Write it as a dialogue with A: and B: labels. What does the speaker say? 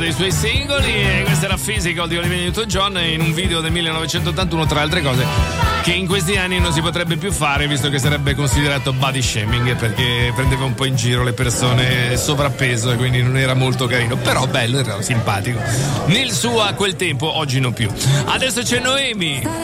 A: dei suoi singoli, e questa era Physical di Olivia Newton-John in un video del 1981, tra altre cose che in questi anni non si potrebbe più fare, visto che sarebbe considerato body shaming, perché prendeva un po' in giro le persone sovrappeso e quindi non era molto carino, però bello, era simpatico nel suo a quel tempo, oggi non più. Adesso c'è Noemi.